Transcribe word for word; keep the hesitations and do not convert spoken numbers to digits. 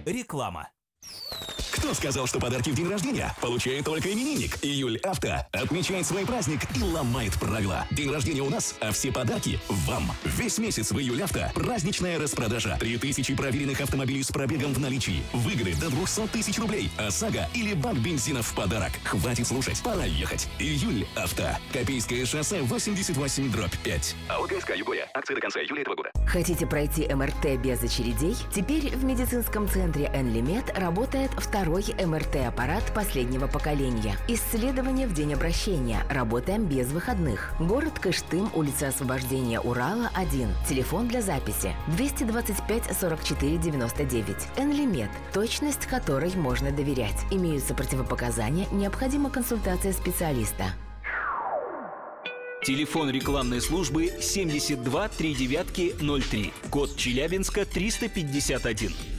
Реклама. Кто сказал, что подарки в день рождения получает только именинник? Июль Авто отмечает свой праздник и ломает правила. День рождения у нас, а все подарки вам. Весь месяц в Июль Авто праздничная распродажа. Три тысячи проверенных автомобилей с пробегом в наличии. Выигры до двухсот тысяч рублей. ОСАГО или бак бензина в подарок. Хватит слушать, пора ехать. Июль Авто. Копейское шоссе восемьдесят восемь дробь пять. АО ГСК Югория. Акция до конца июля этого года. Хотите пройти эм эр тэ без очередей? Теперь в медицинском центре Энлимед работает второй эм эр тэ-аппарат последнего поколения. Исследование в день обращения. Работаем без выходных. Город Кыштым, улица Освобождения Урала, один. Телефон для записи двести двадцать пять сорок четыре девяносто девять. Энлимед. Точность которой можно доверять. Имеются противопоказания, необходима консультация специалиста. Телефон рекламной службы семьдесят два три девятки ноль три. Код Челябинска триста пятьдесят один.